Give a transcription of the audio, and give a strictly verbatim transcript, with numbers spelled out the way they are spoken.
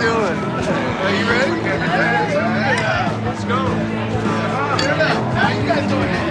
doing? Are you ready? Yeah. Let's go. Now you guys go ahead.